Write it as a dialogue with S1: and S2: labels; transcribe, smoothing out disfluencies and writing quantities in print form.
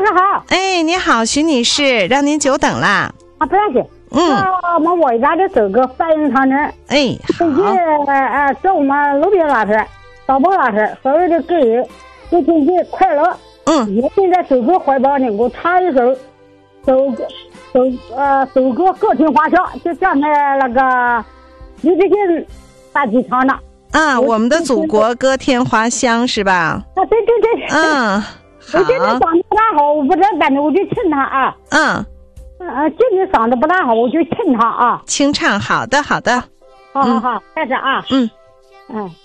S1: 好。
S2: 哎，你好，徐女士，让您久等啦。
S1: 不要紧。我家的走个反映堂人。
S2: 哎，好。
S1: 在我们路边拉片，导播拉片，所有的个人都亲戚快乐。我现在走个怀抱呢，我唱一首，走个歌厅花香，就像那个刘志信大剧场的。
S2: 我们的祖国歌天花香是吧？
S1: 对。
S2: 好。
S1: 我今天嗓子不大好，我不知道，反正我就请他啊。今天嗓子不大好，我就请他啊。
S2: 清唱，好的。
S1: 好，开始啊。